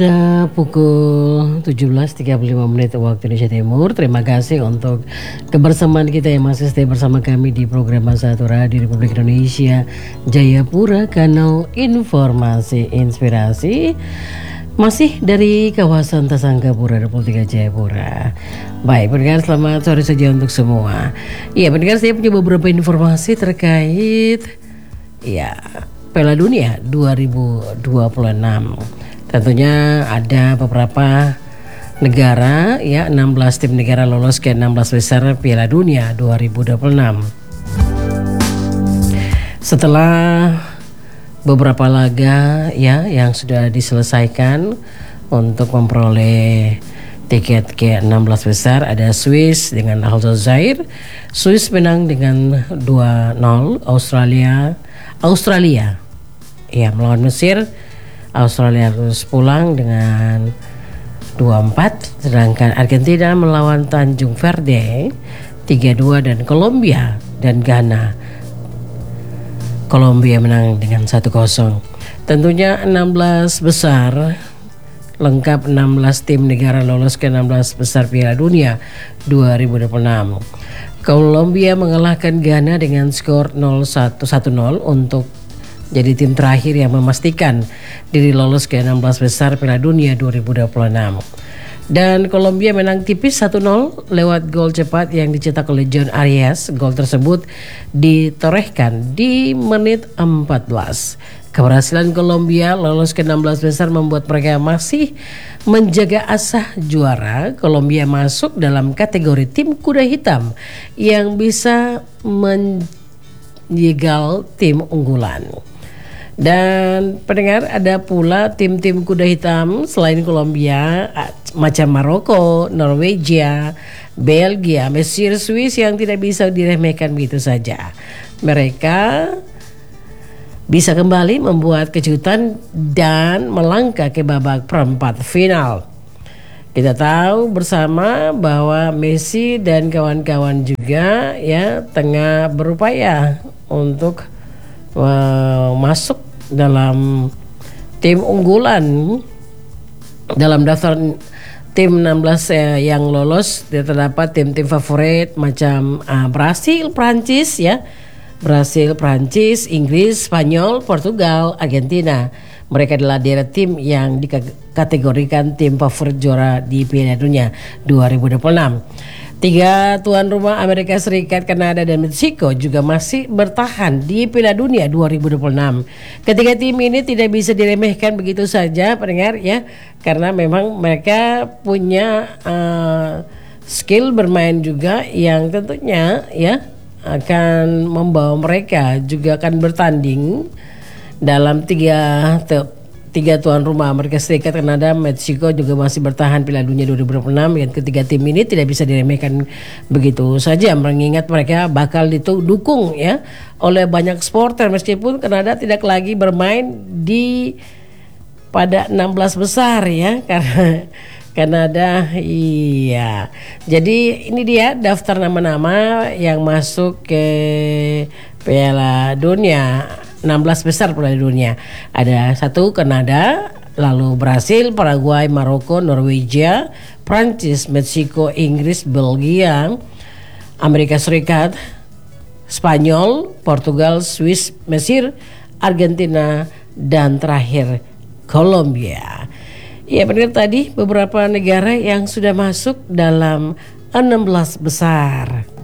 Pukul 17.35 waktu Indonesia Timur. Terima kasih untuk kebersamaan kita yang masih stay bersama kami di program Satu Radio Republik Indonesia Jayapura, kanal informasi inspirasi, masih dari kawasan Tasangkapura, Republik Jayapura. Baik, pendengar, selamat sore saja untuk semua. Iya, pendengar, saya punya beberapa informasi terkait Piala Dunia 2026. Tentunya ada beberapa negara, 16 tim negara lolos ke 16 besar Piala Dunia 2026. Setelah beberapa laga yang sudah diselesaikan untuk memperoleh tiket ke 16 besar, ada Swiss dengan Aljazair. Swiss menang dengan 2-0. Australia melawan Mesir. Australia harus pulang dengan 2-4, sedangkan Argentina melawan Tanjung Verde 3-2, dan Kolombia dan Ghana. Kolombia menang dengan 1-0. Tentunya 16 besar lengkap, 16 tim negara lolos ke 16 besar Piala Dunia 2026. Kolombia mengalahkan Ghana dengan skor 1-0 untuk jadi tim terakhir yang memastikan diri lolos ke 16 besar Piala Dunia 2026. Dan Kolombia menang tipis 1-0 lewat gol cepat yang dicetak oleh John Arias. Gol tersebut ditorehkan di menit 14. Keberhasilan Kolombia lolos ke 16 besar membuat mereka masih menjaga asa juara. Kolombia masuk dalam kategori tim kuda hitam yang bisa menjegal tim unggulan. Dan pendengar, ada pula tim-tim kuda hitam selain Kolombia, macam Maroko, Norwegia, Belgia, Mesir, Swiss yang tidak bisa diremehkan begitu saja. Mereka bisa kembali membuat kejutan dan melangkah ke babak perempat final. Kita tahu bersama bahwa Messi dan kawan-kawan juga tengah berupaya untuk masuk dalam tim unggulan dalam daftar tim 16 yang lolos. Terdapat tim-tim favorit macam Brasil, Prancis, Inggris, Spanyol, Portugal, Argentina. Mereka adalah deret tim yang dikategorikan tim favorit juara di Piala Dunia 2026. 3 tuan rumah Amerika Serikat, Kanada, dan Meksiko juga masih bertahan di Piala Dunia 2026. Ketiga tim ini tidak bisa diremehkan begitu saja, pendengar, karena memang mereka punya skill bermain juga yang tentunya akan membawa mereka juga akan bertanding dalam tiga tuan rumah Amerika Serikat, Kanada, Meksiko juga masih bertahan Piala Dunia 2026. Yang ketiga tim ini tidak bisa diremehkan begitu saja, mengingat mereka bakal didukung oleh banyak supporter, meskipun Kanada tidak lagi bermain pada 16 besar karena Kanada. Jadi ini dia daftar nama-nama yang masuk ke Piala Dunia 16 besar Piala Dunia. Ada 1 Kanada, lalu Brasil, Paraguay, Maroko, Norwegia, Prancis, Meksiko, Inggris, Belgia, Amerika Serikat, Spanyol, Portugal, Swiss, Mesir, Argentina, dan terakhir Kolombia. Benar, tadi beberapa negara yang sudah masuk dalam 16 besar.